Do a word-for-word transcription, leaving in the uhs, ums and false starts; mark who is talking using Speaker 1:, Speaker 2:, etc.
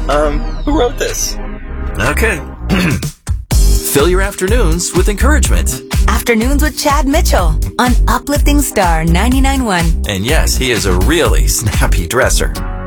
Speaker 1: Um, who wrote this?
Speaker 2: Okay. Fill your afternoons with encouragement.
Speaker 3: Afternoons with Chad Mitchell on Uplifting Star ninety-nine point one.
Speaker 2: And yes, he is a really snappy dresser.